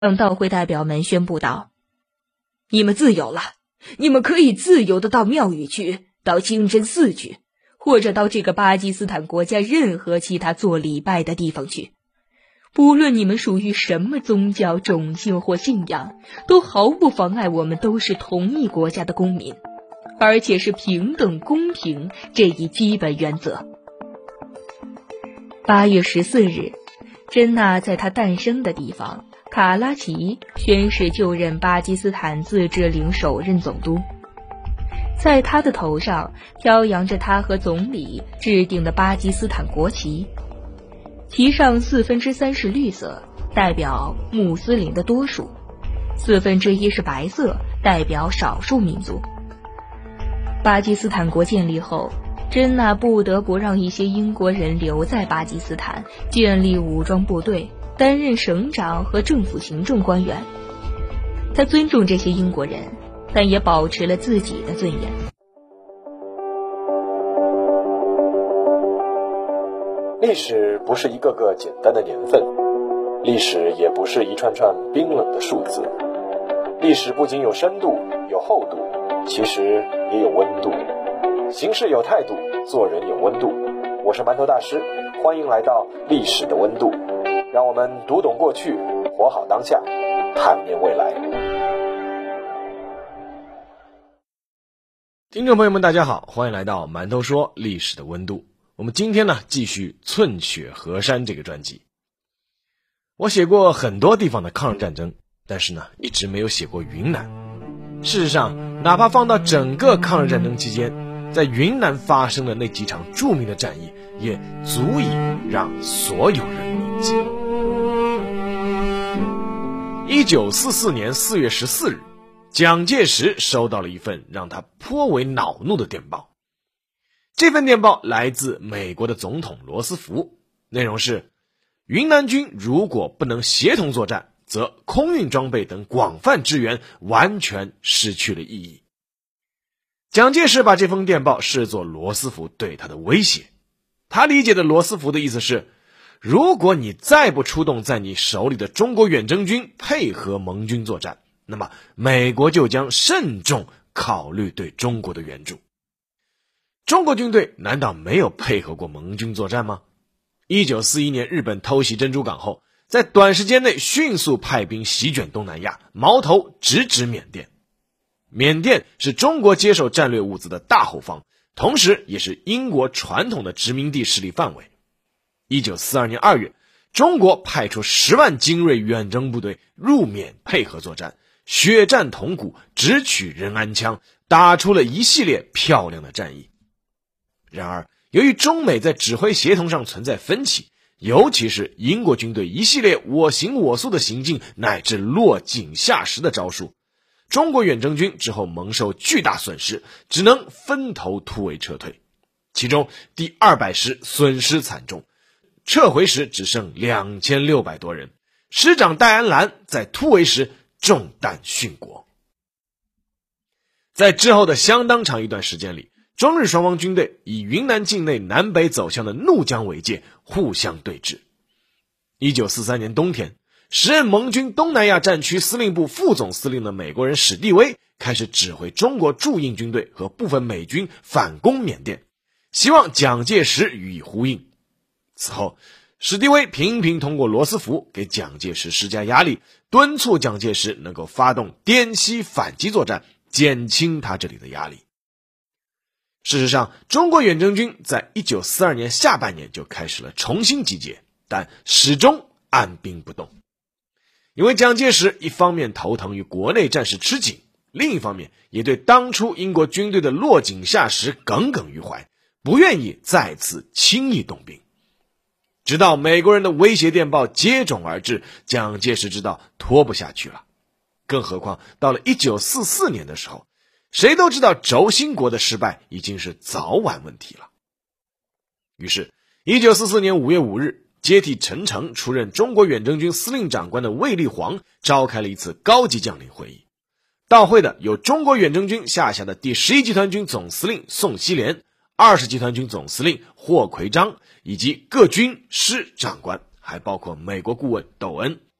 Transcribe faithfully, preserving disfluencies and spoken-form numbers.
向到会代表们宣布道：你们自由了，你们可以自由的到庙宇去，到清真寺去，或者到这个巴基斯坦国家任何其他做礼拜的地方去。不论你们属于什么宗教、种姓或信仰，都毫不妨碍我们都是同一国家的公民，而且是平等公平这一基本原则。八月十四日，珍娜在她诞生的地方卡拉奇宣誓就任巴基斯坦自治领首任总督，在他的头上飘扬着他和总理制定的巴基斯坦国旗，旗上四分之三是绿色，代表穆斯林的多数，四分之一是白色，代表少数民族。巴基斯坦国建立后，珍娜不得不让一些英国人留在巴基斯坦，建立武装部队，担任省长和政府行政官员。他尊重这些英国人，但也保持了自己的尊严。 历史不是一个个简单的年份，历史也不是一串串冰冷的数字。历史不仅有深度有厚度，其实也有温度。行事有态度，做人有温度。我是馒头大师，欢迎来到历史的温度，让我们读懂过去，活好当下，探面未来。 听众朋友们大家好，欢迎来到馒头说历史的温度。我们今天呢继续寸雪河山这个专辑。我写过很多地方的抗日战争，但是呢一直没有写过云南。事实上，哪怕放到整个抗日战争期间，在云南发生的那几场著名的战役，也足以让所有人铭记。一九四四年四月十四日，蒋介石收到了一份让他颇为恼怒的电报。这份电报来自美国的总统罗斯福，内容是：云南军如果不能协同作战，则空运装备等广泛支援完全失去了意义。蒋介石把这封电报视作罗斯福对他的威胁。他理解的罗斯福的意思是，如果你再不出动在你手里的中国远征军配合盟军作战，那么美国就将慎重考虑对中国的援助。中国军队难道没有配合过盟军作战吗？一九四一年日本偷袭珍珠港后，在短时间内迅速派兵席卷东南亚，矛头直指缅甸。缅甸是中国接受战略物资的大后方，同时也是英国传统的殖民地势力范围。一九四二年二月，中国派出十万精锐远征部队入缅配合作战，血战铜鼓，直取仁安羌，打出了一系列漂亮的战役。然而，由于中美在指挥协同上存在分歧，尤其是英国军队一系列我行我素的行径乃至落井下石的招数，中国远征军之后蒙受巨大损失，只能分头突围撤退。其中第二百师损失惨重，撤回时只剩两千六百多人，师长戴安澜在突围时中弹殉国。在之后的相当长一段时间里，中日双方军队以云南境内南北走向的怒江为界，互相对峙。一九四三年冬天，时任盟军东南亚战区司令部副总司令的美国人史蒂威开始指挥中国驻印军队和部分美军反攻缅甸，希望蒋介石予以呼应。此后，史蒂威频频通过罗斯福给蒋介石施加压力，敦促蒋介石能够发动滇西反击作战，减轻他这里的压力。事实上，中国远征军在一九四二年下半年就开始了重新集结，但始终按兵不动。因为蒋介石一方面头疼于国内战事吃紧，另一方面也对当初英国军队的落井下石耿耿于怀，不愿意再次轻易动兵。直到美国人的威胁电报接踵而至，蒋介石知道拖不下去了。更何况到了一九四四年的时候，谁都知道轴心国的失败已经是早晚问题了。于是一九四四年五月五日，接替陈诚出任中国远征军司令长官的卫立煌召开了一次高级将领会议。到会的有中国远征军下辖的第十一集团军总司令宋希濂、二十集团军总司令霍奎章以及各军师长官，还包括美国顾问窦恩。